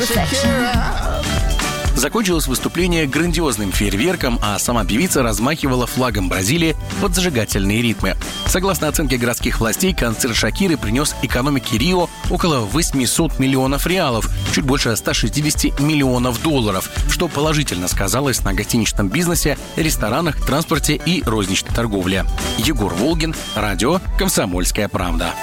Закончилось выступление грандиозным фейерверком, а сама певица размахивала флагом Бразилии под зажигательные ритмы. Согласно оценке городских властей, концерт Шакиры принес экономике Рио около 800 миллионов реалов, чуть больше 160 миллионов долларов, что положительно сказалось на гостиничном бизнесе, ресторанах, транспорте и розничной торговле. Егор Волгин, радио «Комсомольская правда».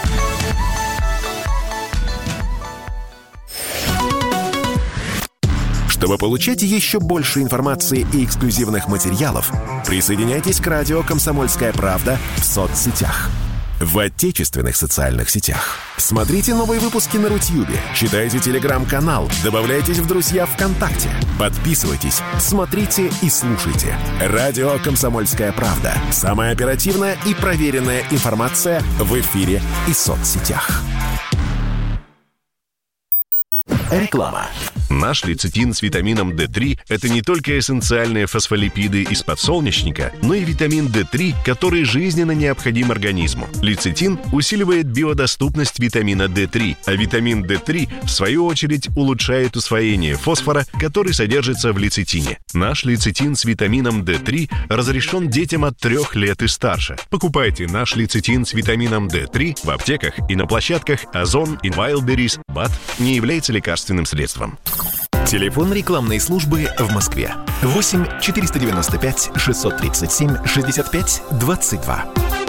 Чтобы получать еще больше информации и эксклюзивных материалов, присоединяйтесь к радио «Комсомольская правда» в соцсетях. В отечественных социальных сетях. Смотрите новые выпуски на Рутьюбе, читайте телеграм-канал, добавляйтесь в друзья ВКонтакте, подписывайтесь, смотрите и слушайте. Радио «Комсомольская правда». Самая оперативная и проверенная информация в эфире и соцсетях. Реклама. Наш лецитин с витамином D3 – это не только эссенциальные фосфолипиды из подсолнечника, но и витамин D3, который жизненно необходим организму. Лецитин усиливает биодоступность витамина D3, а витамин D3, в свою очередь, улучшает усвоение фосфора, который содержится в лецитине. Наш лецитин с витамином D3 разрешен детям от 3 лет и старше. Покупайте наш лецитин с витамином D3 в аптеках и на площадках Озон и Wildberries. БАД не является лекарственным средством. Телефон рекламной службы в Москве. 8 495 637 65 22.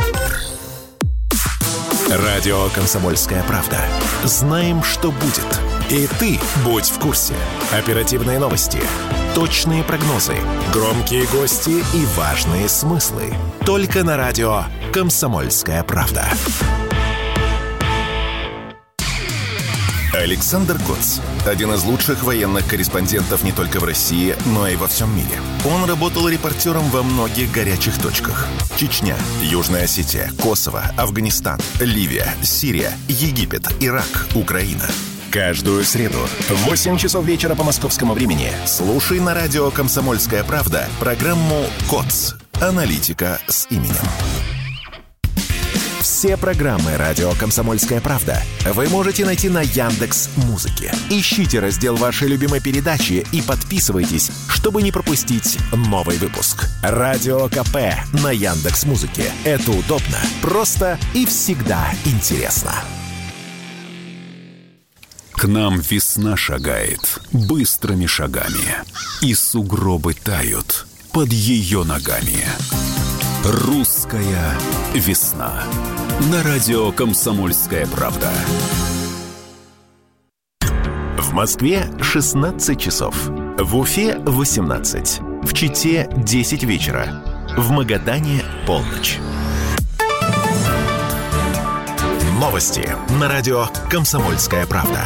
Радио «Комсомольская правда». Знаем, что будет. И ты будь в курсе. Оперативные новости, точные прогнозы, громкие гости и важные смыслы. Только на радио «Комсомольская правда». Александр Коц – один из лучших военных корреспондентов не только в России, но и во всем мире. Он работал репортером во многих горячих точках. Чечня, Южная Осетия, Косово, Афганистан, Ливия, Сирия, Египет, Ирак, Украина. Каждую среду в 8 часов вечера по московскому времени слушай на радио «Комсомольская правда» программу «Коц. Аналитика с именем». Все программы радио «Комсомольская правда» вы можете найти на Яндекс.Музыке. Ищите раздел вашей любимой передачи и подписывайтесь, чтобы не пропустить новый выпуск. Радио КП на Яндекс.Музыке. Это удобно, просто и всегда интересно. К нам весна шагает быстрыми шагами, и сугробы тают под ее ногами. Русская весна. На радио «Комсомольская правда». В Москве 16 часов. В Уфе 18. В Чите 10 вечера. В Магадане полночь. Новости на радио «Комсомольская правда».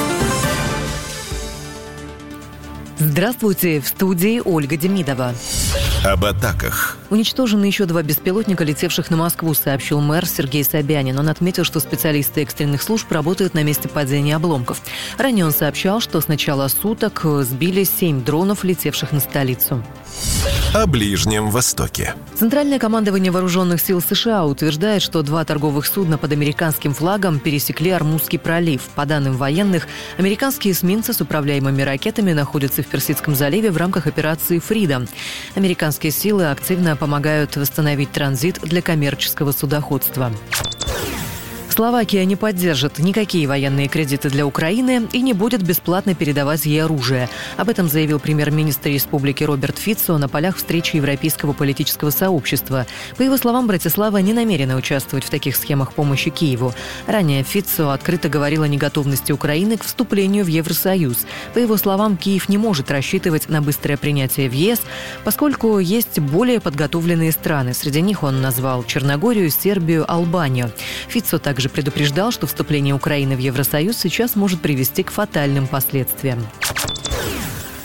Здравствуйте, в студии Ольга Демидова. Об атаках. Уничтожены еще 2 беспилотника, летевших на Москву, сообщил мэр Сергей Собянин. Он отметил, что специалисты экстренных служб работают на месте падения обломков. Ранее он сообщал, что с начала суток сбили 7 дронов, летевших на столицу. О Ближнем Востоке. Центральное командование Вооруженных сил США утверждает, что 2 торговых судна под американским флагом пересекли Ормузский пролив. По данным военных, американские эсминцы с управляемыми ракетами находятся в Персидском заливе в рамках операции «Фрида». Американские силы активно помогают восстановить транзит для коммерческого судоходства. Словакия не поддержит никакие военные кредиты для Украины и не будет бесплатно передавать ей оружие. Об этом заявил премьер-министр республики Роберт Фицо на полях встречи Европейского политического сообщества. По его словам, Братислава не намерена участвовать в таких схемах помощи Киеву. Ранее Фицо открыто говорил о неготовности Украины к вступлению в Евросоюз. По его словам, Киев не может рассчитывать на быстрое принятие в ЕС, поскольку есть более подготовленные страны. Среди них он назвал Черногорию, Сербию, Албанию. Фицо также предупреждал, что вступление Украины в Евросоюз сейчас может привести к фатальным последствиям.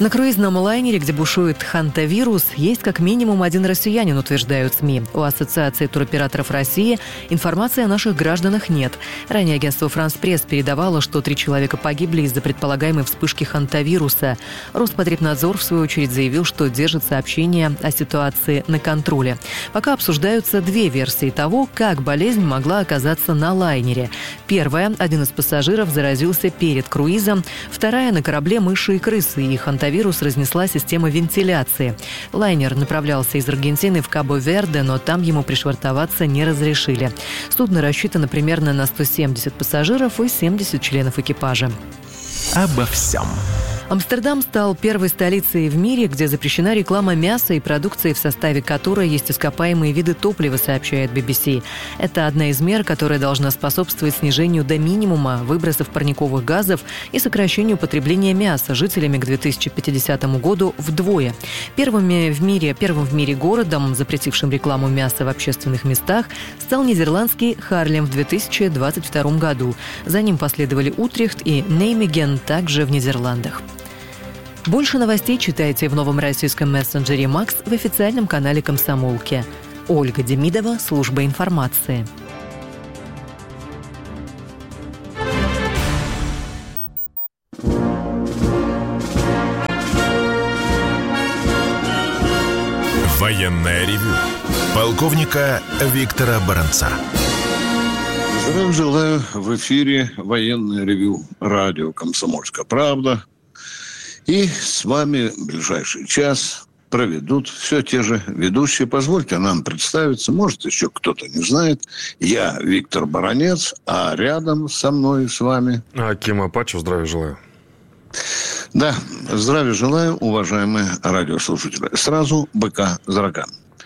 На круизном лайнере, где бушует хантавирус, есть как минимум один россиянин, утверждают СМИ. У Ассоциации туроператоров России информации о наших гражданах нет. Ранее агентство «Франс Пресс» передавало, что 3 человека погибли из-за предполагаемой вспышки хантавируса. Роспотребнадзор, в свою очередь, заявил, что держит сообщение о ситуации на контроле. Пока обсуждаются 2 версии того, как болезнь могла оказаться на лайнере. Первая – один из пассажиров заразился перед круизом. Вторая – на корабле мыши и крысы, и хантавирус разнесла система вентиляции. Лайнер направлялся из Аргентины в Кабо-Верде, но там ему пришвартоваться не разрешили. Судно рассчитано примерно на 170 пассажиров и 70 членов экипажа. Обо всем. Амстердам стал первой столицей в мире, где запрещена реклама мяса и продукции, в составе которой есть ископаемые виды топлива, сообщает BBC. Это одна из мер, которая должна способствовать снижению до минимума выбросов парниковых газов и сокращению потребления мяса жителями к 2050 году вдвое. Первым в мире городом, запретившим рекламу мяса в общественных местах, стал нидерландский Харлем в 2022 году. За ним последовали Утрехт и Неймеген, также в Нидерландах. Больше новостей читайте в новом российском мессенджере «Макс» в официальном канале «Комсомолки». Ольга Демидова, служба информации. Военное ревю полковника Виктора Баранца. Здравия желаю. В эфире военное ревю радио «Комсомольская правда». И с вами ближайший час проведут все те же ведущие. Позвольте нам представиться. Может, еще кто-то не знает. Я Виктор Баранец, а рядом со мной с вами... Аким Апачев, здравия желаю. Да, здравия желаю, уважаемые радиослушатели. Сразу быка за рога.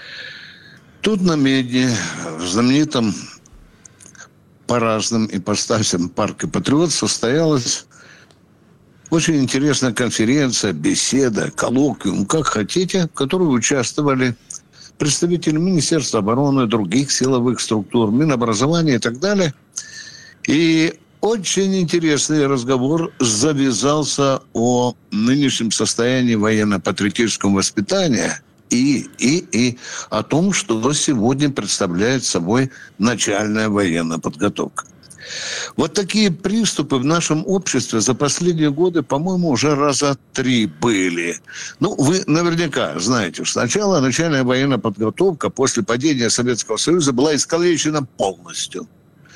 Тут на Медне, в знаменитом по разным ипостасям парке «Патриот» состоялась очень интересная конференция, беседа, коллоквиум, как хотите, в которой участвовали представители Министерства обороны, других силовых структур, Минобразования и так далее. И очень интересный разговор завязался о нынешнем состоянии военно-патриотического воспитания и о том, что сегодня представляет собой начальная военная подготовка. Вот такие приступы в нашем обществе за последние годы, по-моему, уже раза 3 были. Вы наверняка знаете, что сначала начальная военная подготовка после падения Советского Союза была искалечена полностью.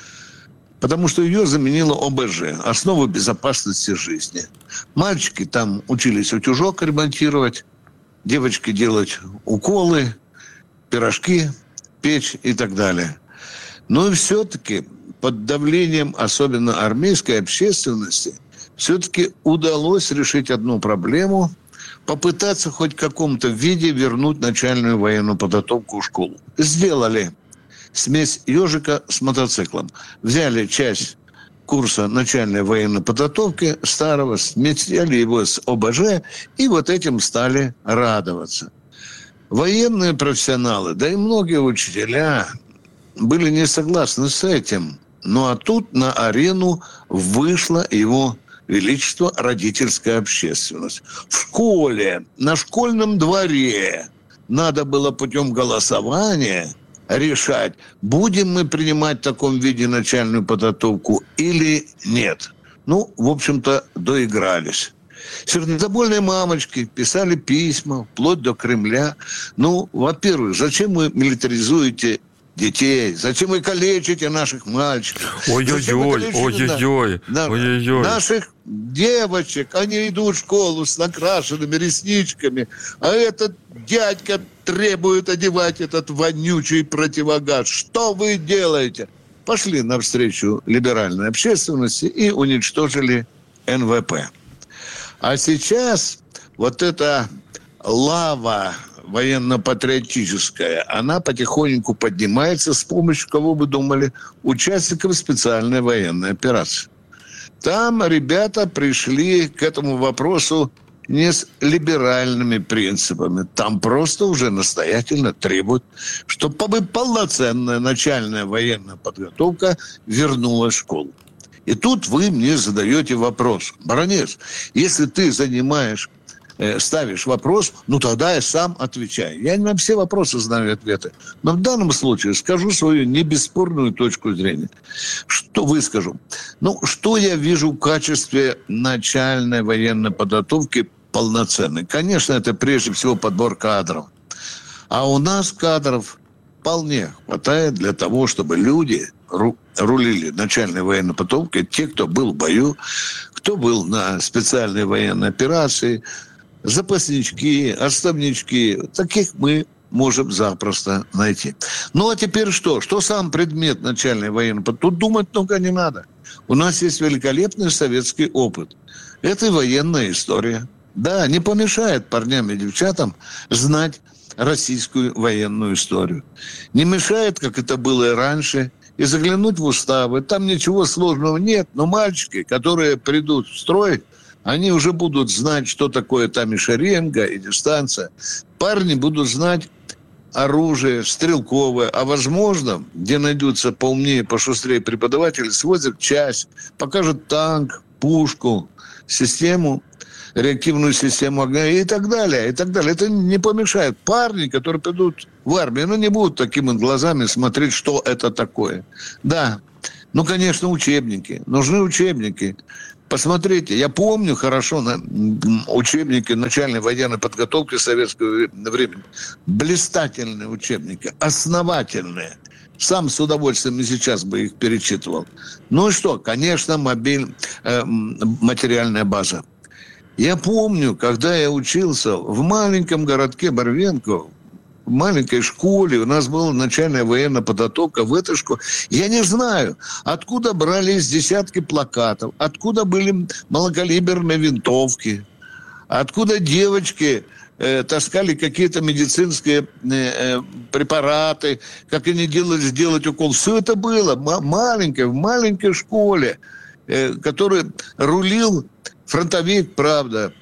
Потому что ее заменила ОБЖ, основа безопасности жизни. Мальчики там учились утюжок ремонтировать, девочки делать уколы, пирожки печь и так далее. Но и все-таки под давлением, особенно армейской общественности, все-таки удалось решить одну проблему – попытаться хоть в каком-то виде вернуть начальную военную подготовку в школу. Сделали смесь ежика с мотоциклом. Взяли часть курса начальной военной подготовки старого, смесили его с ОБЖ, и вот этим стали радоваться. Военные профессионалы, да и многие учителя были не согласны с этим. Ну а тут на арену вышло его величество родительская общественность. В школе, на школьном дворе надо было путем голосования решать, будем мы принимать в таком виде начальную подготовку или нет. В общем-то, доигрались. Сердобольные мамочки писали письма, вплоть до Кремля. Во-первых, зачем вы милитаризуете детей? Зачем вы калечите наших мальчиков? Ой-ой-ой. Наших девочек, они идут в школу с накрашенными ресничками, а этот дядька требует одевать этот вонючий противогаз. Что вы делаете? Пошли навстречу либеральной общественности и уничтожили НВП. А сейчас вот эта лава военно-патриотическая, она потихоньку поднимается с помощью, кого вы думали, участников специальной военной операции. Там ребята пришли к этому вопросу не с либеральными принципами. Там просто уже настоятельно требуют, чтобы полноценная начальная военная подготовка вернулась в школу. И тут вы мне задаете вопрос. Баранец, если ты занимаешь ставишь вопрос, ну тогда я сам отвечаю. Я не на все вопросы знаю ответы. Но в данном случае скажу свою небесспорную точку зрения. Что выскажу? Ну, что я вижу в качестве начальной военной подготовки полноценной? Конечно, это прежде всего подбор кадров. А у нас кадров вполне хватает для того, чтобы люди рулили начальной военной подготовкой, те, кто был в бою, кто был на специальной военной операции, запаснички, отставнички. Таких мы можем запросто найти. Ну, а теперь что? Что сам предмет начальной военной подготовки? Тут думать много не надо. У нас есть великолепный советский опыт. Это и военная история. Да, не помешает парням и девчатам знать российскую военную историю. Не мешает, как это было и раньше, и заглянуть в уставы. Там ничего сложного нет, но мальчики, которые придут в строй, они уже будут знать, что такое там и шеренга, и дистанция. Парни будут знать оружие, стрелковое, а возможно, где найдутся поумнее, пошустрее преподаватели, свозят часть, покажут танк, пушку, систему, реактивную систему огня и так далее, и так далее. Это не помешает. Парни, которые придут в армию, не будут такими глазами смотреть, что это такое. Да, конечно, учебники. Нужны учебники. Посмотрите, я помню хорошо учебники начальной военной подготовки советского времени. Блистательные учебники, основательные. Сам с удовольствием и сейчас бы их перечитывал. Ну и что? Конечно, материальная база. Я помню, когда я учился в маленьком городке Барвенко, в маленькой школе, у нас была начальная военная подготовка в этой школе. Я не знаю, откуда брались десятки плакатов, откуда были малокалиберные винтовки, откуда девочки таскали какие-то медицинские препараты, как они делать укол. Все это было в маленькой школе, который рулил фронтовик, правда,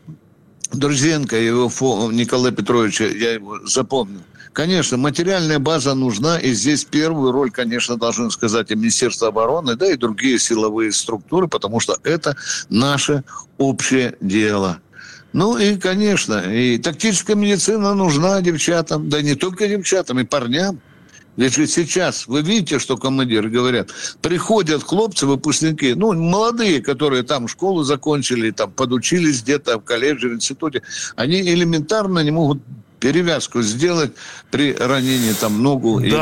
Друзенко, его Николая Петровича, я его запомнил. Конечно, материальная база нужна, и здесь первую роль, конечно, должны сказать и Министерство обороны, да и другие силовые структуры, потому что это наше общее дело. Ну и, конечно, и тактическая медицина нужна девчатам, да не только девчатам, и парням. Если сейчас вы видите, что командиры говорят, приходят хлопцы, выпускники, молодые, которые там школу закончили, там подучились где-то в колледже, в институте, они элементарно не могут перевязку сделать при ранении там ногу или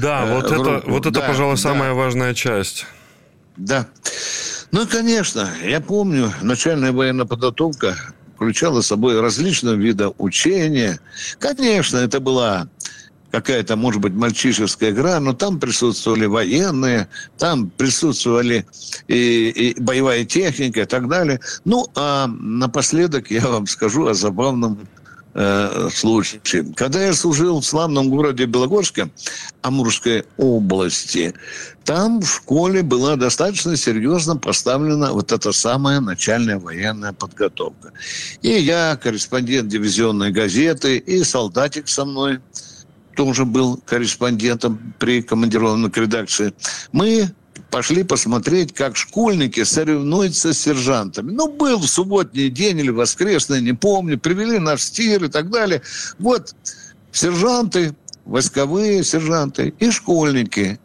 вот это, пожалуй, самая важная часть. Да. Ну и, конечно, я помню, начальная военная подготовка включала собой различные виды учения. Конечно, это была какая-то, может быть, мальчишеская игра, но там присутствовали военные, там присутствовали и боевая техника и так далее. Ну, а напоследок я вам скажу о забавном случае. Когда я служил в славном городе Белогорске, Амурской области, там в школе была достаточно серьезно поставлена вот эта самая начальная военная подготовка. И я, корреспондент дивизионной газеты, и солдатик со мной тоже был корреспондентом при командированной редакции. Мы пошли посмотреть, как школьники соревнуются с сержантами. Был в субботний день или воскресный, не помню. Привели наш тир и так далее. Вот сержанты, войсковые сержанты и школьники.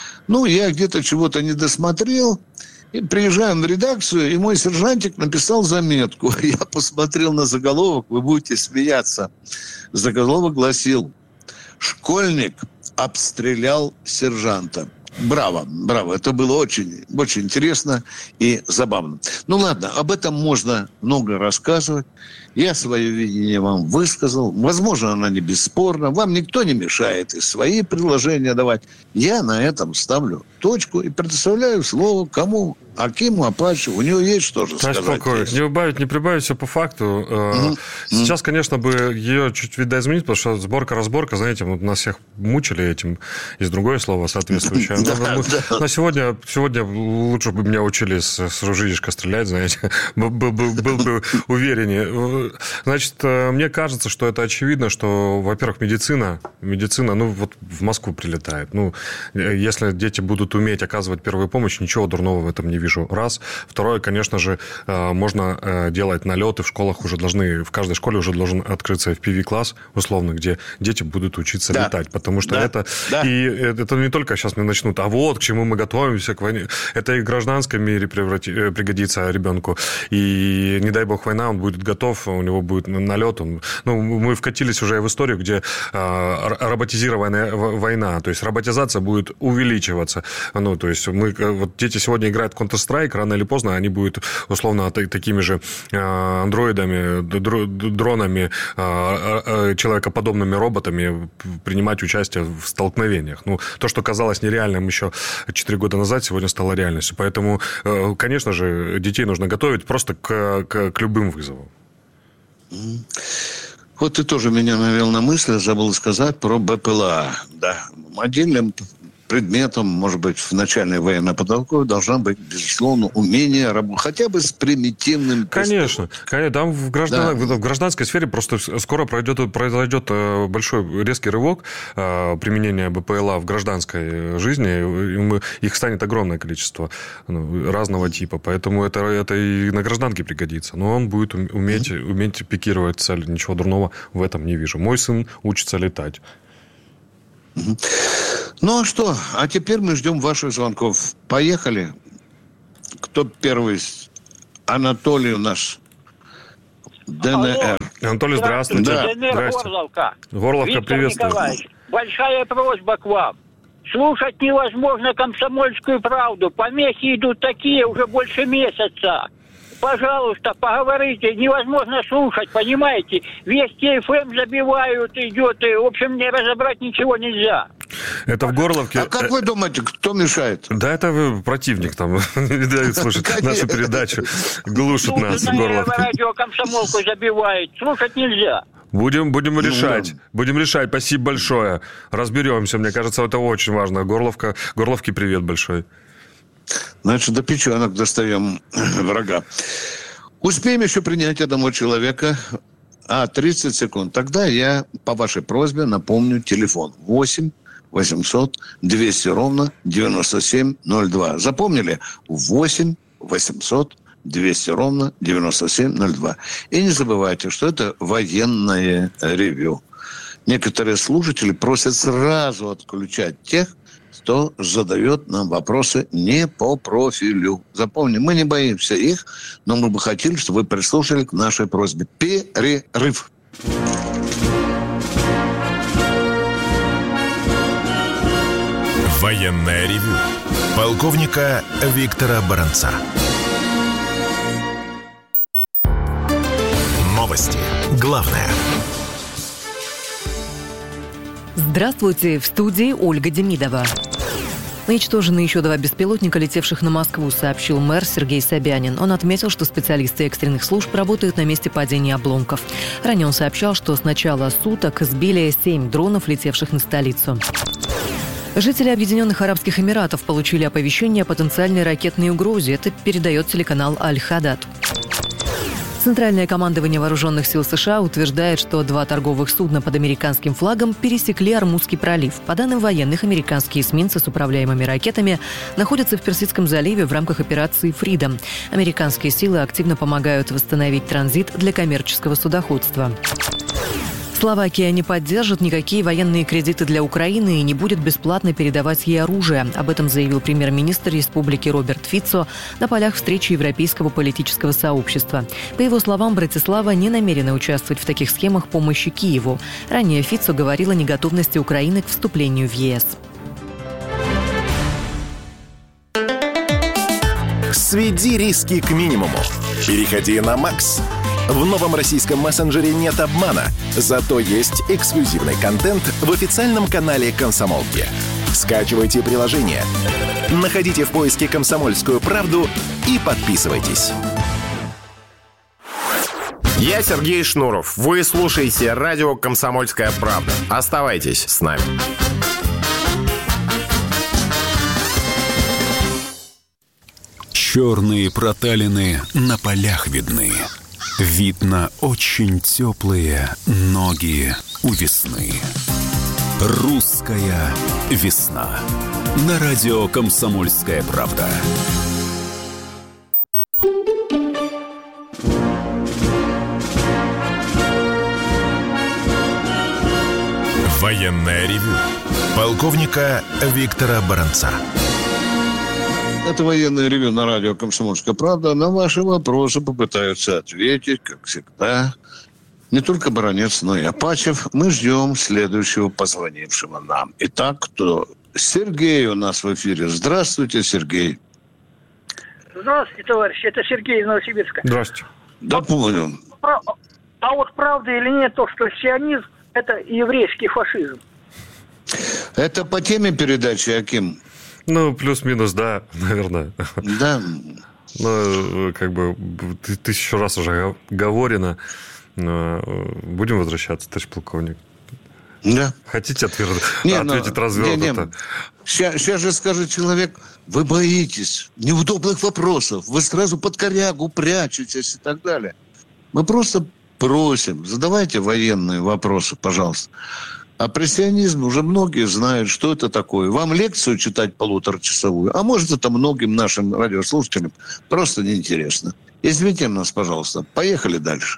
Я где-то чего-то не досмотрел. И приезжаем в редакцию, и мой сержантик написал заметку. Я посмотрел на заголовок, вы будете смеяться. Заголовок гласил: «Школьник обстрелял сержанта». Браво. Это было очень, очень интересно и забавно. Ладно, об этом можно много рассказывать. Я свое видение вам высказал. Возможно, оно не бесспорно. Вам никто не мешает и свои предложения давать. Я на этом ставлю точку и предоставляю слово кому? Акиму Апачу. У него есть что же сказать. Полковник, не убавить, не прибавить, все по факту. Сейчас, конечно, бы ее чуть видоизменить, потому что сборка-разборка, знаете, нас всех мучили этим. Есть другое слово соответствующее. Но сегодня лучше бы меня учили с ружьишка стрелять, знаете. Был бы увереннее. Значит, мне кажется, что это очевидно, что, во-первых, медицина, в Москву прилетает. Если дети будут уметь оказывать первую помощь, ничего дурного в этом не вижу. Раз. Второе, конечно же, можно делать налеты. В школах уже в каждой школе уже должен открыться FPV-класс, условно, где дети будут учиться летать. Потому что и это не только сейчас мне начнут, а вот к чему мы готовимся, к войне. Это и в гражданском мире пригодится ребенку. И, не дай бог, война, он будет готов, у него будет налет. Мы вкатились уже в историю, где роботизированная война, то есть роботизация будет увеличиваться. То есть дети сегодня играют в Counter-Strike, рано или поздно они будут, условно, такими же андроидами, дронами, человекоподобными роботами принимать участие в столкновениях. То, что казалось нереальным еще 4 года назад, сегодня стало реальностью. Поэтому, конечно же, детей нужно готовить просто к любым вызовам. Вот ты тоже меня навел на мысль, забыл сказать про БПЛА. Да, отдельным предметом, может быть, в начальной военной подготовке должна быть, безусловно, умение работать, хотя бы с примитивным... Конечно. Там в гражданской сфере просто скоро произойдет большой резкий рывок применения БПЛА в гражданской жизни. Их станет огромное количество разного типа. Поэтому это и на гражданке пригодится. Но он будет уметь пикировать цель. Ничего дурного в этом не вижу. Мой сын учится летать. Ну, а что? А теперь мы ждем ваших звонков. Поехали. Кто первый? Анатолий у нас. ДНР. Анатолий, здравствуйте. Да. ДНР, Горловка. Горловка, приветствую. Николаевич, большая просьба к вам. Слушать невозможно «Комсомольскую правду». Помехи идут такие уже больше месяца. Пожалуйста, поговорите. Невозможно слушать, понимаете? Вести ФМ забивают, идет. И, в общем, не разобрать ничего нельзя. Это в Горловке... А как вы думаете, кто мешает? Да, это противник там не дает слушать нашу передачу. Глушит нас в Горловке. Радио «Комсомолку» забивает. Слушать нельзя. Будем решать. Будем решать. Спасибо большое. Разберемся. Мне кажется, это очень важно. Горловке привет большой. Значит, до печенок достаем врага. Успеем еще принять одного человека. 30 секунд. Тогда я по вашей просьбе напомню телефон. 8 800 200 ровно 9702. Запомнили? 8 800 200 ровно 9702. И не забывайте, что это военное ревью. Некоторые слушатели просят сразу отключать тех, кто задает нам вопросы не по профилю. Запомни, мы не боимся их, но мы бы хотели, чтобы вы прислушали к нашей просьбе. Перерыв. Военное ревю полковника Виктора Баранца. Новости. Главное. Здравствуйте, в студии Ольга Демидова. Уничтожены еще 2 беспилотника, летевших на Москву, сообщил мэр Сергей Собянин. Он отметил, что специалисты экстренных служб работают на месте падения обломков. Ранее он сообщал, что с начала суток сбили 7 дронов, летевших на столицу. Жители Объединенных Арабских Эмиратов получили оповещение о потенциальной ракетной угрозе. Это передает телеканал Аль-Хадад. Центральное командование Вооруженных сил США утверждает, что 2 торговых судна под американским флагом пересекли Ормузский пролив. По данным военных, американские эсминцы с управляемыми ракетами находятся в Персидском заливе в рамках операции «Фридом». Американские силы активно помогают восстановить транзит для коммерческого судоходства. Словакия не поддержит никакие военные кредиты для Украины и не будет бесплатно передавать ей оружие. Об этом заявил премьер-министр республики Роберт Фицо на полях встречи Европейского политического сообщества. По его словам, Братислава не намерена участвовать в таких схемах помощи Киеву. Ранее Фицо говорил о неготовности Украины к вступлению в ЕС. Сведи риски к минимуму. Переходи на Макс. В новом российском мессенджере нет обмана, зато есть эксклюзивный контент в официальном канале «Комсомолки». Скачивайте приложение, находите в поиске «Комсомольскую правду» и подписывайтесь. Я Сергей Шнуров. Вы слушаете радио «Комсомольская правда». Оставайтесь с нами. Черные проталины на полях видны. Видно очень теплые ноги у весны. «Русская весна». На радио «Комсомольская правда». Военное ревю полковника Виктора Баранца. Это военное ревю на радио «Комсомольская правда». На ваши вопросы попытаются ответить, как всегда, не только Баранец, но и Апачев. Мы ждем следующего позвонившего нам. Итак, кто? Сергей у нас в эфире. Здравствуйте, Сергей. Здравствуйте, товарищи. Это Сергей из Новосибирска. Здравствуйте. Да, понял. А вот правда или нет то, что сионизм – это еврейский фашизм? Это по теме передачи, Аким? Ну, плюс-минус, да, наверное. Да. Ну, как бы, тысячу раз уже говорено. Будем возвращаться, товарищ полковник? Да. Хотите ответить развернуто? Сейчас же скажет человек, вы боитесь неудобных вопросов, вы сразу под корягу прячетесь и так далее. Мы просто просим, задавайте военные вопросы, пожалуйста. А про сионизм уже многие знают, что это такое. Вам лекцию читать 1,5-часовую, а может, это многим нашим радиослушателям просто неинтересно. Извините нас, пожалуйста. Поехали дальше.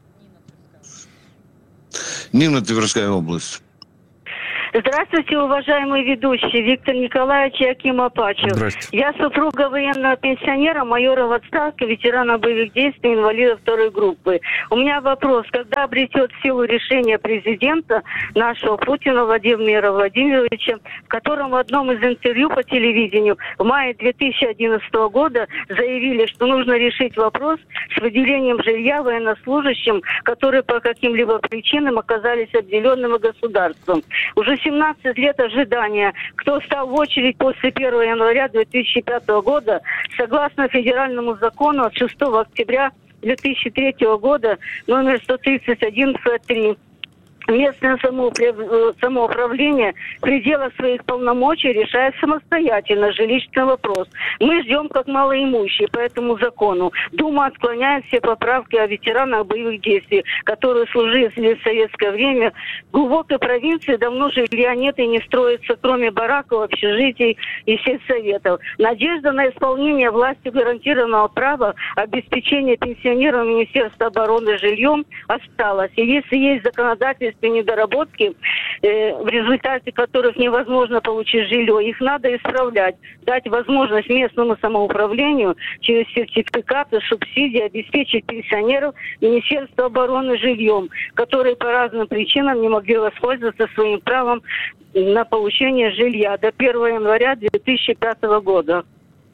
Нина, Тверская область. Здравствуйте, уважаемый ведущий Виктор Николаевич и Аким Апачев. Здравствуйте. Я супруга военного пенсионера, майора в отставке, ветерана боевых действий, инвалида второй группы. У меня вопрос, когда обретет силу решение президента нашего Путина Владимира Владимировича, в котором в одном из интервью по телевидению в мае 2011 года заявили, что нужно решить вопрос с выделением жилья военнослужащим, которые по каким-либо причинам оказались обделенными государством. Уже 17 лет ожидания. Кто стал в очередь после 1 января 2005 года, согласно федеральному закону от 6 октября 2003 года, номер 131 Ф3. Местное самоуправление в пределах своих полномочий решает самостоятельно жилищный вопрос. Мы ждем как малоимущие по этому закону. Дума отклоняет все поправки о ветеранах боевых действий, которые служили в советское время. В глубокой провинции давно жилья нет и не строится, кроме бараков, общежитий и сельсоветов. Надежда на исполнение властью гарантированного права обеспечения пенсионерам Министерства обороны жильем осталась. И если есть законодательство, недоработки, в результате которых невозможно получить жилье, их надо исправлять, дать возможность местному самоуправлению через сертификаты, субсидии обеспечить пенсионеров Министерства обороны жильем, которые по разным причинам не могли воспользоваться своим правом на получение жилья до 1 января 2005 года.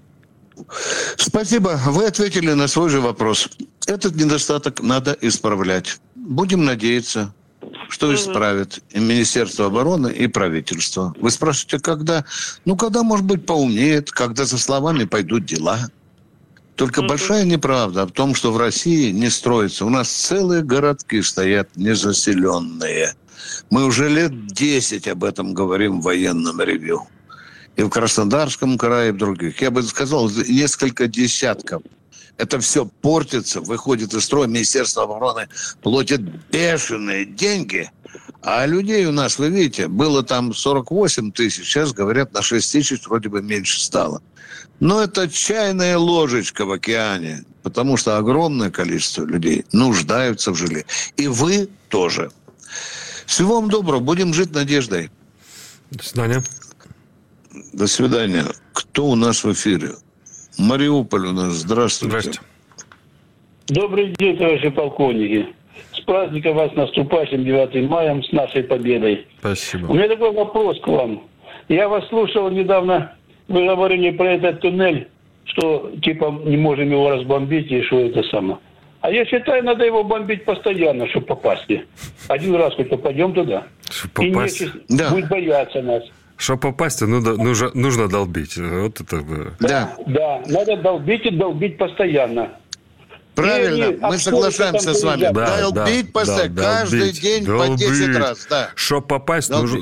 Спасибо. Вы ответили на свой же вопрос. Этот недостаток надо исправлять. Будем надеяться, что исправит и Министерство обороны, и правительство. Вы спрашиваете, когда? Ну, когда, может быть, поумнеет, когда за словами пойдут дела. Только большая неправда в том, что в России не строится. У нас целые городки стоят незаселенные. Мы уже лет 10 об этом говорим в военном ревью. И в Краснодарском крае, и в других. Я бы сказал, несколько десятков. Это все портится, выходит из строя. Министерство обороны платит бешеные деньги. А людей у нас, вы видите, было там 48 тысяч. Сейчас, говорят, на 6 тысяч вроде бы меньше стало. Но это чайная ложечка в океане. Потому что огромное количество людей нуждаются в жилье. И вы тоже. Всего вам доброго. Будем жить надеждой. До свидания. До свидания. Кто у нас в эфире? Мариуполь у нас. Здравствуйте. Здравствуйте. Добрый день, товарищи полковники. С праздником вас наступающим 9 мая, с нашей победой. Спасибо. У меня такой вопрос к вам. Я вас слушал недавно, вы говорили про этот туннель, что типа не можем его разбомбить и что это самое. А я считаю, надо его бомбить постоянно, чтобы попасть. Один раз хоть попадем туда. Чтобы попасть? И нечисть будет бояться нас. Чтобы попасть, нужно долбить. Вот это... Да. Да, надо долбить и долбить постоянно. Правильно, мы соглашаемся с вами. Долбить каждый день по 10 раз. Да. Чтобы попасть, нужен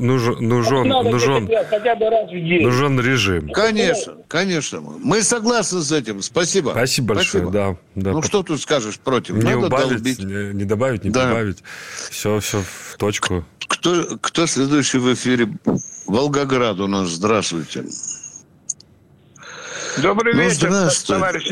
режим. Конечно. Мы согласны с этим. Спасибо. Спасибо большое. Да. Ну, что тут скажешь против? Не Надо убавить, долбить. Не добавить, не прибавить. Все в точку. Кто следующий в эфире? Волгоград у нас. Здравствуйте. Добрый вечер, здравствуйте.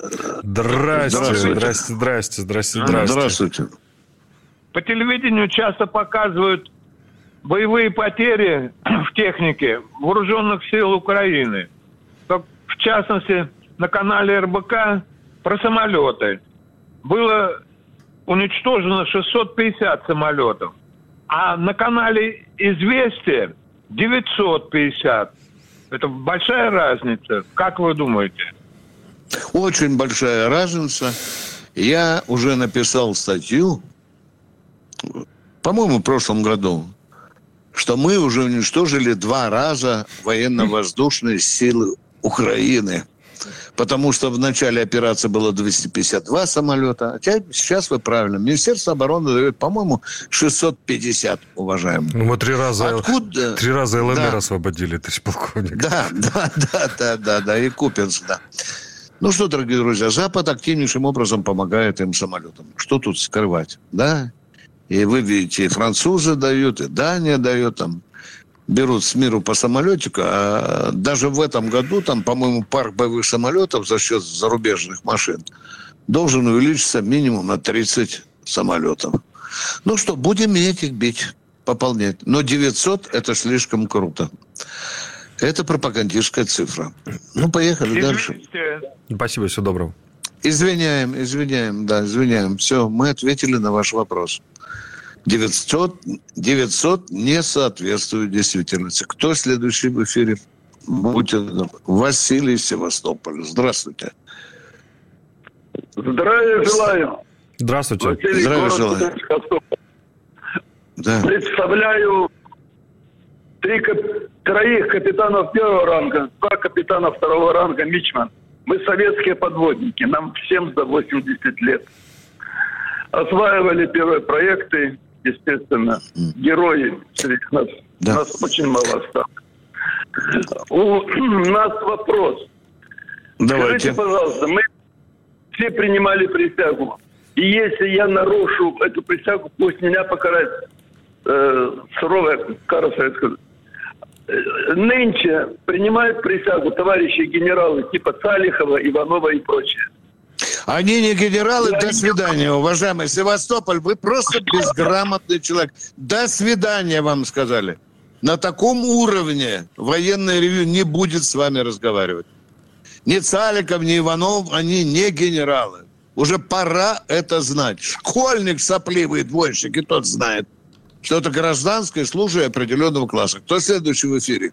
Товарищи. Здравствуйте. По телевидению часто показывают боевые потери в технике вооруженных сил Украины. В частности, на канале РБК про самолеты. Было уничтожено 650 самолетов. А на канале «Известия» 950. Это большая разница. Как вы думаете? Очень большая разница. Я уже написал статью, по-моему, в прошлом году, что мы уже уничтожили 2 раза военно-воздушные силы Украины. Потому что в начале операции было 252 самолета. А сейчас вы правильно. Министерство обороны дает, по-моему, 650, уважаемые. Ну, мы 3 раза ЛМР освободили, товарищ полковник. Да, и Купинск, да. Ну что, дорогие друзья, Запад активнейшим образом помогает им самолетам. Что тут скрывать, да? И вы видите, и французы дают, и Дания дает там. Берут с миру по самолетику, а даже в этом году, там, по-моему, парк боевых самолетов за счет зарубежных машин должен увеличиться минимум на 30 самолетов. Ну что, будем этих бить, пополнять. Но 900 – это слишком круто. Это пропагандистская цифра. Ну, поехали дальше. Спасибо, всего доброго. Извиняем. Все, мы ответили на ваш вопрос. 900 не соответствует действительности. Кто следующий в эфире? Василий, Севастополь. Здравствуйте. Здравия желаю. Здравствуйте. Василий, здравия желаю. Да. Представляю 3 капитанов 1-го ранга, 2 капитана 2-го ранга, мичман. Мы советские подводники, нам всем за 80 лет. Осваивали первые проекты, естественно, герои среди нас. Да. Нас очень мало осталось. У нас вопрос. Давайте. Скажите, пожалуйста, мы все принимали присягу. И если я нарушу эту присягу, пусть меня покарает суровая кара советская. Нынче принимают присягу товарищи генералы типа Салихова, Иванова и прочее. Они не генералы, до свидания, уважаемый Севастополь. Вы просто безграмотный человек. До свидания, вам сказали. На таком уровне военное ревью не будет с вами разговаривать. Ни Цаликов, ни Иванов, они не генералы. Уже пора это знать. Школьник сопливый, двойщик, и тот знает, что это гражданское служба определенного класса. Кто следующий в эфире?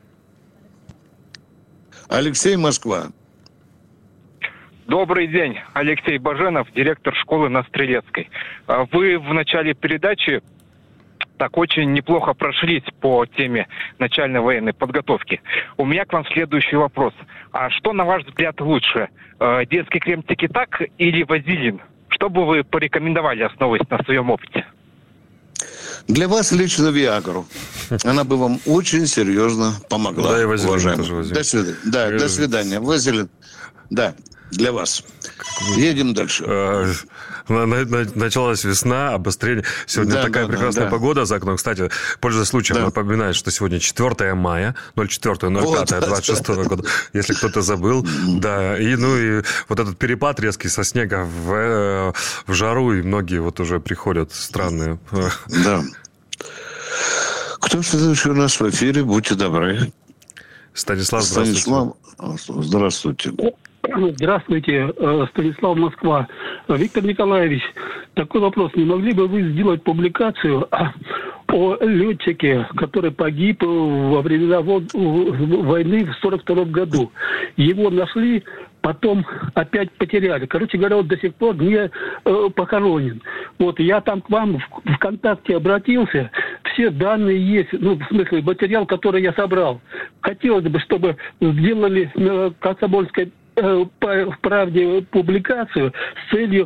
Алексей, Москва. Добрый день, Алексей Баженов, директор школы на Стрелецкой. Вы в начале передачи так очень неплохо прошлись по теме начальной военной подготовки. У меня к вам следующий вопрос. А что, на ваш взгляд, лучше? Детский крем Тики-Так или вазелин? Что бы вы порекомендовали, основываясь на своем опыте? Для вас лично Виагру. Она бы вам очень серьезно помогла. Да, и вазелин тоже вазелин. До свидания. Да, до свидания. Вазелин. Да, для вас. Едем дальше. Началась весна, обострение. Сегодня такая прекрасная погода за окном. Кстати, пользуясь случаем, напоминаю, что сегодня 4 мая, 04.05.26 года, если кто-то забыл. Да, и вот этот перепад резкий со снега в жару, и многие вот уже приходят странные. Да. Кто следующий у нас в эфире? Будьте добры. Станислав, здравствуйте. Здравствуйте. Здравствуйте, Станислав, Москва. Виктор Николаевич, такой вопрос. Не могли бы вы сделать публикацию о летчике, который погиб во времена войны в 1942 году? Его нашли, потом опять потеряли. Короче говоря, он до сих пор не похоронен. Вот я там к вам в ВКонтакте обратился. Все данные есть, в смысле, материал, который я собрал. Хотелось бы, чтобы сделали на Комсомольской в правде публикацию с целью,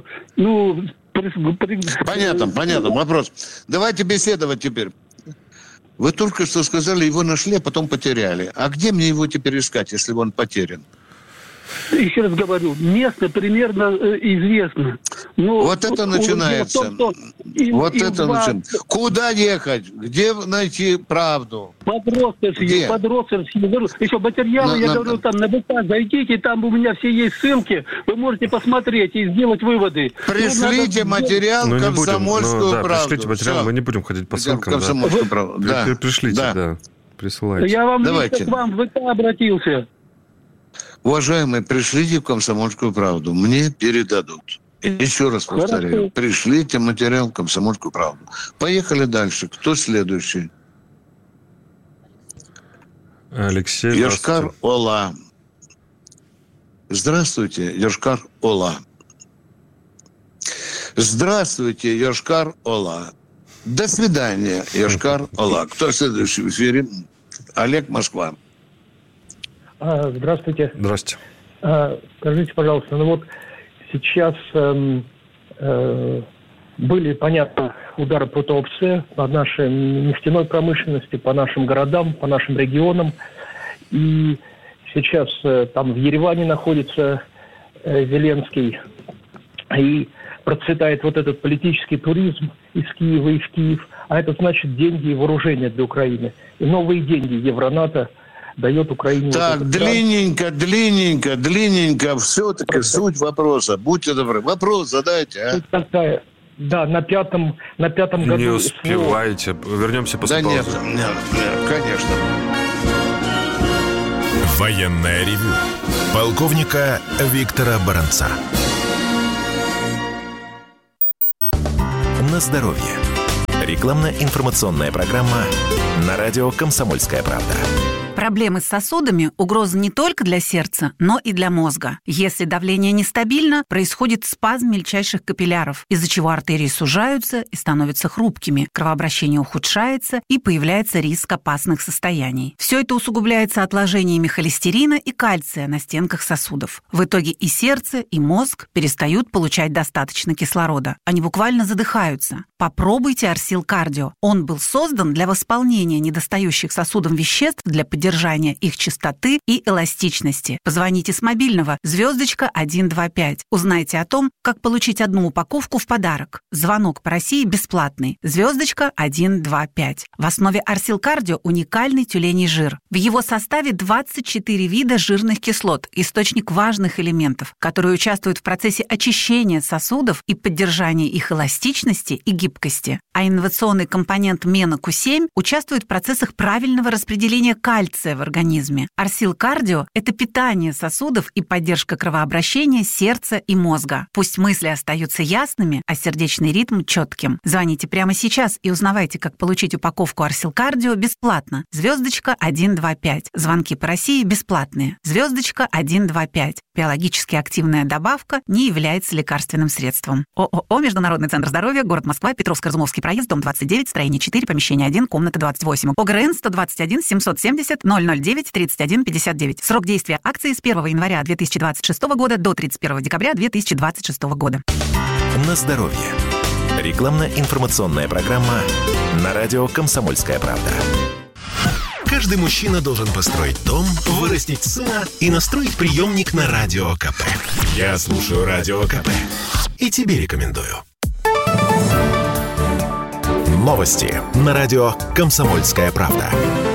Понятно, вопрос. Давайте беседовать теперь. Вы только что сказали, его нашли, а потом потеряли. А где мне его теперь искать, если он потерян? Еще раз говорю, место примерно известно. Но вот это начинается. Начинается. Куда ехать? Где найти правду? Подростковский. Еще материалы, говорю, там на ВК зайдите, там у меня все есть ссылки. Вы можете посмотреть и сделать выводы. Пришлите материал «Комсомольскую правду». Пришлите материал, мы не будем ходить по ссылкам. «Комсомольскую правду». Пришлите, присылайте. Я вам лично к вам в ВК обратился. Уважаемые, пришлите в «Комсомольскую правду». Мне передадут. Еще раз повторяю. Пришлите материал в «Комсомольскую правду». Поехали дальше. Кто следующий? Алексей. Йошкар-Ола. Здравствуйте, Йошкар-Ола. Здравствуйте, Йошкар-Ола. До свидания, Йошкар-Ола. Кто следующий в эфире? Олег, Москва. Здравствуйте. Здравствуйте. Скажите, пожалуйста, сейчас были, понятно, удары по ТОПС, по нашей нефтяной промышленности, по нашим городам, по нашим регионам. И сейчас там в Ереване находится Зеленский. И процветает вот этот политический туризм из Киева и в Киев. А это значит деньги и вооружение для Украины. И новые деньги Евронато дает Украине... Так, вот длинненько, все-таки суть вопроса. Будьте добры. Вопрос задайте, Такая, да, на пятом году... Не успеваете. Вернемся после паузы. Нет, конечно. Военное ревю полковника Виктора Баранца. На здоровье. Рекламно-информационная программа на радио «Комсомольская правда». Проблемы с сосудами – угроза не только для сердца, но и для мозга. Если давление нестабильно, происходит спазм мельчайших капилляров, из-за чего артерии сужаются и становятся хрупкими, кровообращение ухудшается и появляется риск опасных состояний. Все это усугубляется отложениями холестерина и кальция на стенках сосудов. В итоге и сердце, и мозг перестают получать достаточно кислорода. Они буквально задыхаются. Попробуйте Арсил Кардио. Он был создан для восполнения недостающих сосудам веществ для поддержания их чистоты и эластичности. Позвоните с мобильного *125. Узнайте о том, как получить одну упаковку в подарок. Звонок по России бесплатный. *125. В основе Арсил Кардио уникальный тюленей жир. В его составе 24 вида жирных кислот, источник важных элементов, которые участвуют в процессе очищения сосудов и поддержания их эластичности и гибкости. А инновационный компонент Мена Q7 участвует в процессах правильного распределения кальция в организме. Арсил Кардио – это питание сосудов и поддержка кровообращения сердца и мозга. Пусть мысли остаются ясными, а сердечный ритм четким. Звоните прямо сейчас и узнавайте, как получить упаковку Арсил Кардио бесплатно. *125. Звонки по России бесплатные. *125. Биологически активная добавка не является лекарственным средством. ООО «Международный центр здоровья», город Москва, Петровско-Разумовский проезд, дом 29, строение 4, помещение 1, комната 28. ОГРН 121 770 009 31 59. Срок действия акции с 1 января 2026 года до 31 декабря 2026 года. На здоровье. Рекламно-информационная программа на радио «Комсомольская правда». Каждый мужчина должен построить дом, вырастить сына и настроить приемник на Радио КП. Я слушаю Радио КП и тебе рекомендую. Новости на радио «Комсомольская правда».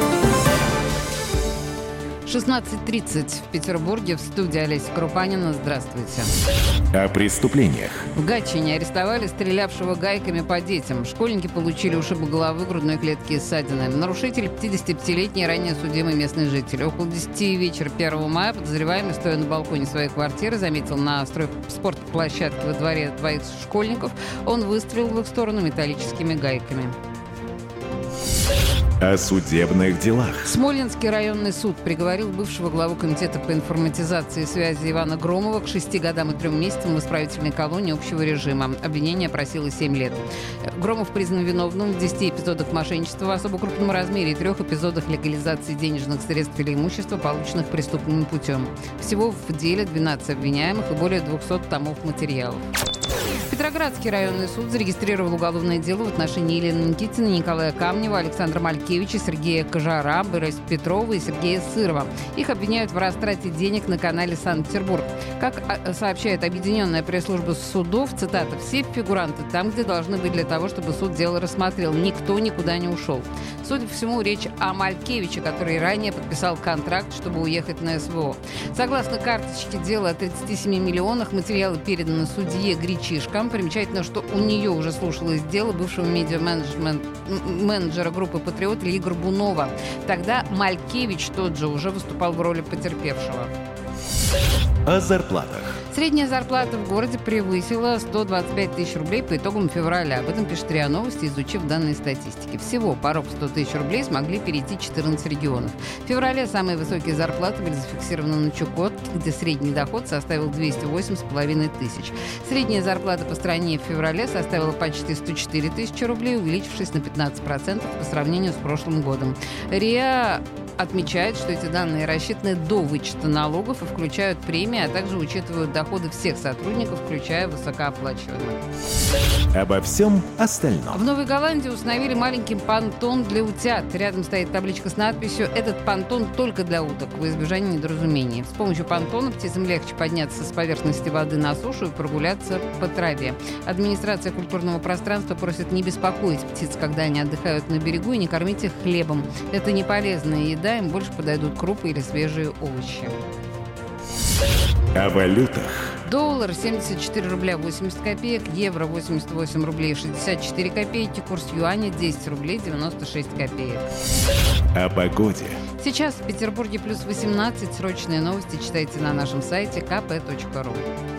16:30 в Петербурге. В студии Олеся Крупанина. Здравствуйте. О преступлениях. В Гатчине арестовали стрелявшего гайками по детям. Школьники получили ушибы головы, грудной клетки и ссадины. Нарушитель 55-летний, ранее судимый местный житель. Около 10 вечера 1 мая подозреваемый, стоя на балконе своей квартиры, заметил на спортплощадке во дворе двоих школьников. Он выстрелил в их сторону металлическими гайками. О судебных делах. Смоленский районный суд приговорил бывшего главу комитета по информатизации и связи Ивана Громова к 6 годам и 3 месяцам в исправительной колонии общего режима. Обвинение просило 7 лет. Громов признан виновным в 10 эпизодах мошенничества в особо крупном размере и 3 эпизодах легализации денежных средств или имущества, полученных преступным путем. Всего в деле 12 обвиняемых и более 200 томов материалов. Петроградский районный суд зарегистрировал уголовное дело в отношении Елены Никитиной, Николая Камнева, Александра Малькевича, Сергея Кожара, Бориса Петрова и Сергея Сырова. Их обвиняют в растрате денег на канале «Санкт-Петербург». Как сообщает объединенная пресс-служба судов, цитата, «все фигуранты там, где должны быть для того, чтобы суд дело рассмотрел. Никто никуда не ушел». Судя по всему, речь о Малькевиче, который ранее подписал контракт, чтобы уехать на СВО. Согласно карточке дела о 37 миллионах, материалы переданы судье Гречишко. Примечательно, что у нее уже слушалось дело бывшего медиа-менеджера группы «Патриот» Ильи Горбунова. Тогда Малькевич тот же уже выступал в роли потерпевшего. О зарплатах. Средняя зарплата в городе превысила 125 тысяч рублей по итогам февраля. Об этом пишет РИА Новости, изучив данные статистики. Всего порог 100 тысяч рублей смогли перейти 14 регионов. В феврале самые высокие зарплаты были зафиксированы на Чукотке, где средний доход составил 208,5 тысяч. Средняя зарплата по стране в феврале составила почти 104 тысячи рублей, увеличившись на 15% по сравнению с прошлым годом. РИА отмечает, что эти данные рассчитаны до вычета налогов и включают премии, а также учитывают доходы всех сотрудников, включая высокооплачиваемых. Обо всем остальном. В Новой Голландии установили маленький понтон для утят. Рядом стоит табличка с надписью «Этот понтон только для уток», во избежание недоразумений. С помощью понтона птицам легче подняться с поверхности воды на сушу и прогуляться по траве. Администрация культурного пространства просит не беспокоить птиц, когда они отдыхают на берегу, и не кормить их хлебом. Это не полезная еда, им больше подойдут крупы или свежие овощи. О валютах. Доллар 74 рубля 80 копеек, евро 88 рублей 64 копейки, курс юаня 10 рублей 96 копеек. О погоде. Сейчас в Петербурге плюс 18. Срочные новости читайте на нашем сайте kp.ru.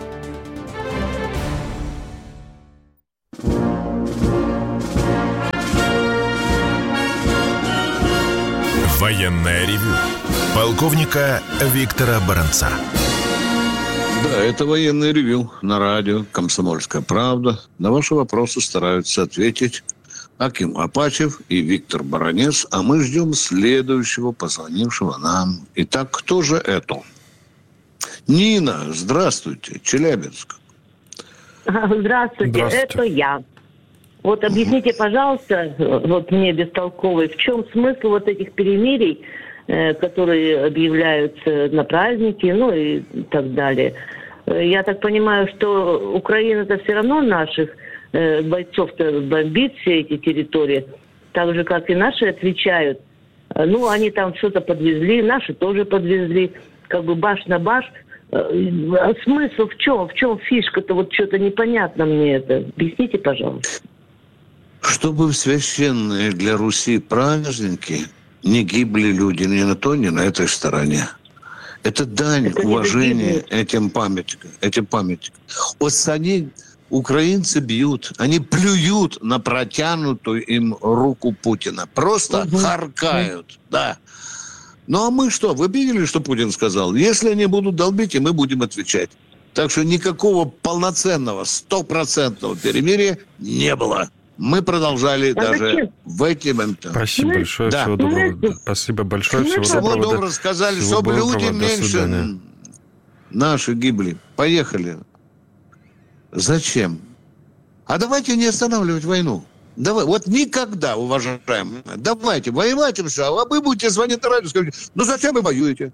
Военное ревю полковника Виктора Баранца. Да, это военное ревю на радио «Комсомольская правда». На ваши вопросы стараются ответить Аким Апачев и Виктор Баранец, а мы ждем следующего позвонившего нам. Итак, кто же это? Нина, здравствуйте, Челябинск. Здравствуйте, это я. Вот объясните, пожалуйста, вот мне бестолковый, в чем смысл вот этих перемирий, которые объявляются на праздники, ну и так далее. Я так понимаю, что Украина-то все равно наших бойцов-то бомбит все эти территории, так же, как и наши отвечают. Ну, они там что-то подвезли, наши тоже подвезли, как бы баш на баш. А смысл в чем? В чем фишка-то? Вот что-то непонятно мне это. Объясните, пожалуйста. Чтобы в священные для Руси праздники не гибли люди ни на той, ни на этой стороне. Это дань уважения этим памятникам. Вот они, украинцы, бьют, они плюют на протянутую им руку Путина. Просто харкают, да. Ну а мы что? Вы видели, что Путин сказал? Если они будут долбить, и мы будем отвечать. Так что никакого полноценного, 100% перемирия не было. Мы продолжали даже в эти моменты. Спасибо большое, всего доброго. Спасибо большое, всего доброго. Сказали, чтобы люди меньше наши гибли. Поехали. Зачем? А давайте не останавливать войну. Давай, вот никогда, уважаемые, давайте, воевайте все, а вы будете звонить на радио, скажите, ну зачем вы воюете?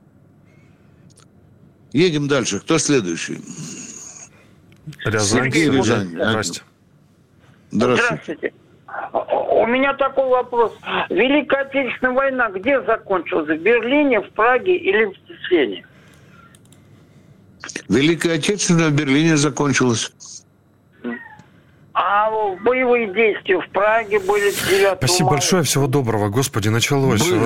Едем дальше. Кто следующий? Рязань. Сергей, Рязань. Здрасте. Здравствуйте. У меня такой вопрос. Великая Отечественная война где закончилась? В Берлине, в Праге или в Цесене? Великая Отечественная в Берлине закончилась. А боевые действия в Праге были 9 Спасибо мая. большое, всего доброго. Господи, началось. Вот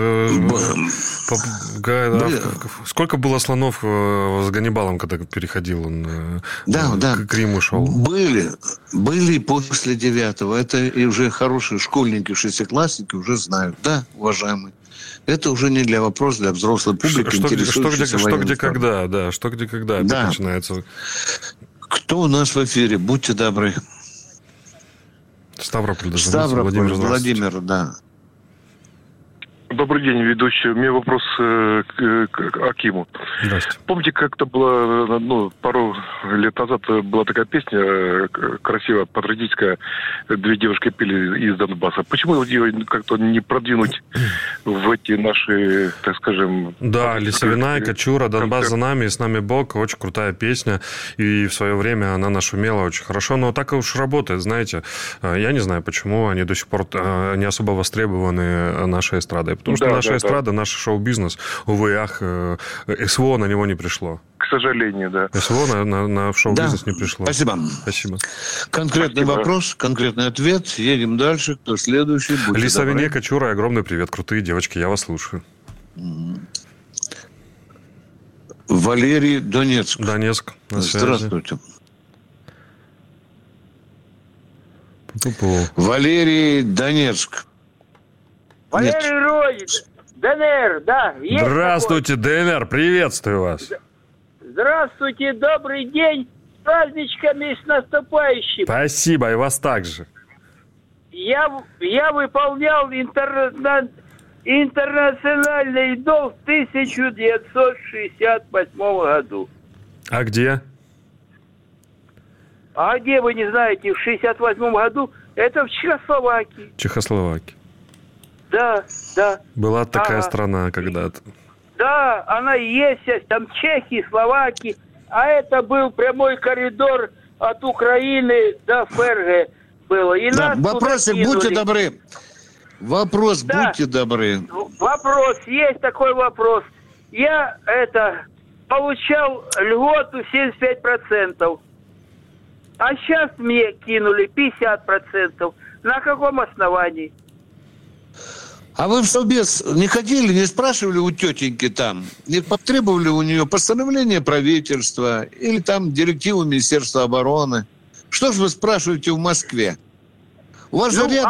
сколько было слонов с Ганнибалом, когда переходил он к Риму шел? Были после 9-го. Это и уже хорошие школьники, шестиклассники уже знают. Да, уважаемые. Это уже не для вопроса, для взрослой публики. Что где когда, да. Что где когда опять начинается. Кто у нас в эфире? Будьте добры. Ставрополь, Владимир, да. Добрый день, ведущий. У меня вопрос к Акиму. Здравствуйте. Помните, как-то было, пару лет назад была такая песня красивая, патриотическая, две девушки пели из Донбасса. Почему ее как-то не продвинуть в эти наши, так скажем... Да, Лисовина и Кочура, Донбасс за нами, и с нами Бог. Очень крутая песня. И в свое время она нашумела очень хорошо. Но так уж работает, знаете. Я не знаю, почему они до сих пор не особо востребованы нашей эстрадой. Потому что наша эстрада, наш шоу-бизнес, увы, ах, СВО на него не пришло. К сожалению, да. СВО на шоу-бизнес не пришло. Спасибо. Конкретный вопрос, конкретный ответ. Едем дальше. Кто следующий? Лисовине, Кочура, огромный привет. Крутые девочки, я вас слушаю. Валерий, Донецк. Донецк. Здравствуйте. Валерий, Донецк. Валерий Родин, ДНР, да. Здравствуйте, ДНР, приветствую вас. Здравствуйте, добрый день, с праздничками и с наступающим. Спасибо, и вас также. Я выполнял интернациональный долг в 1968 году. А где? А где, вы не знаете, в 1968 году? Это в Чехословакии. Чехословакия. Да. Была такая страна когда-то. Да, она и есть, там Чехии, Словакии, а это был прямой коридор от Украины до ФРГ было. И нас вопросы, будьте добры. Будьте добры. Вопрос, есть такой вопрос. Я получал льготу 75%, а сейчас мне кинули 50%. На каком основании? А вы в Совбез не ходили, не спрашивали у тетеньки там, не потребовали у нее постановление правительства или там директиву Министерства обороны? Что же вы спрашиваете в Москве? У вас же рядом